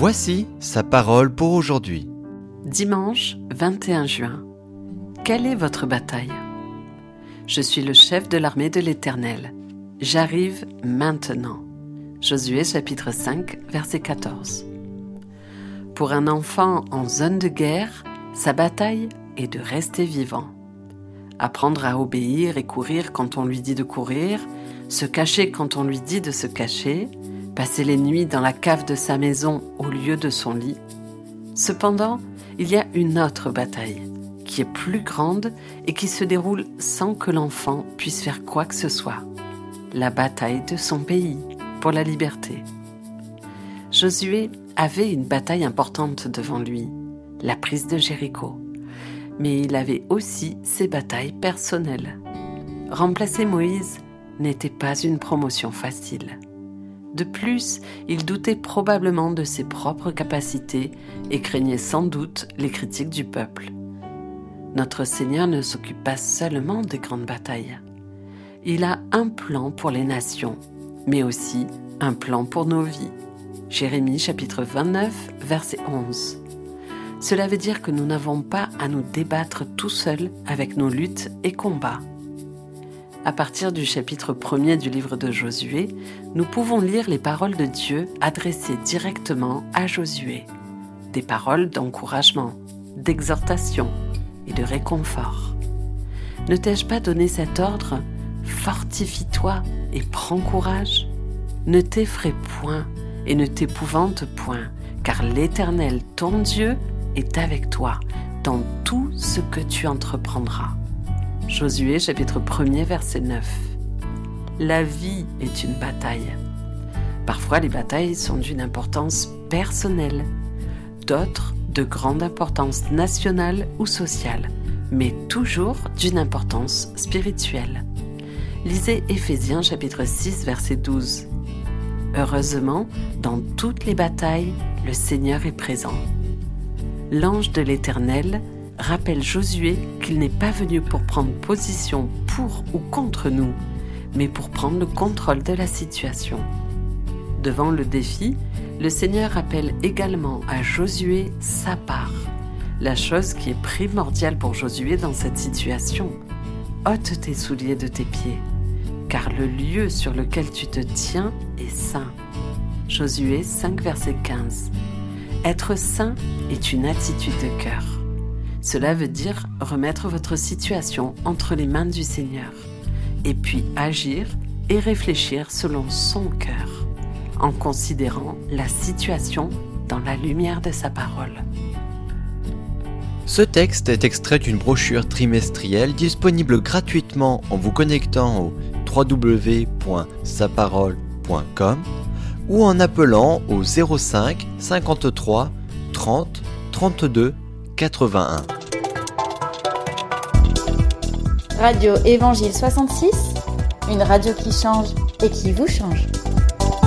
Voici sa parole pour aujourd'hui. Dimanche 21 juin. Quelle est votre bataille ? Je suis le chef de l'armée de l'Éternel. J'arrive maintenant. Josué chapitre 5, verset 14. Pour un enfant en zone de guerre, sa bataille est de rester vivant. Apprendre à obéir et courir quand on lui dit de courir, se cacher quand on lui dit de se cacher, passer les nuits dans la cave de sa maison au lieu de son lit. Cependant, il y a une autre bataille, qui est plus grande et qui se déroule sans que l'enfant puisse faire quoi que ce soit. La bataille de son pays, pour la liberté. Josué avait une bataille importante devant lui, la prise de Jéricho. Mais il avait aussi ses batailles personnelles. Remplacer Moïse n'était pas une promotion facile. De plus, il doutait probablement de ses propres capacités et craignait sans doute les critiques du peuple. Notre Seigneur ne s'occupe pas seulement des grandes batailles. Il a un plan pour les nations, mais aussi un plan pour nos vies. Jérémie chapitre 29, verset 11. Cela veut dire que nous n'avons pas à nous débattre tout seuls avec nos luttes et combats. À partir du chapitre 1er du livre de Josué, nous pouvons lire les paroles de Dieu adressées directement à Josué. Des paroles d'encouragement, d'exhortation et de réconfort. Ne t'ai-je pas donné cet ordre ? Fortifie-toi et prends courage. Ne t'effraie point et ne t'épouvante point, car l'Éternel, ton Dieu, est avec toi dans tout ce que tu entreprendras. Josué chapitre 1er verset 9. La vie est une bataille. Parfois les batailles sont d'une importance personnelle, d'autres de grande importance nationale ou sociale, mais toujours d'une importance spirituelle. Lisez Éphésiens chapitre 6 verset 12. Heureusement, dans toutes les batailles, le Seigneur est présent. L'ange de l'Éternel rappelle Josué qu'il n'est pas venu pour prendre position pour ou contre nous, mais pour prendre le contrôle de la situation. Devant le défi, le Seigneur rappelle également à Josué sa part. La chose qui est primordiale pour Josué dans cette situation, ôte tes souliers de tes pieds, car le lieu sur lequel tu te tiens est saint. Josué 5, verset 15. Être saint est une attitude de cœur. Cela veut dire remettre votre situation entre les mains du Seigneur, et puis agir et réfléchir selon son cœur, en considérant la situation dans la lumière de sa parole. Ce texte est extrait d'une brochure trimestrielle disponible gratuitement en vous connectant au www.saparole.com ou en appelant au 05 53 30 32 81. Radio Évangile 66, une radio qui change et qui vous change.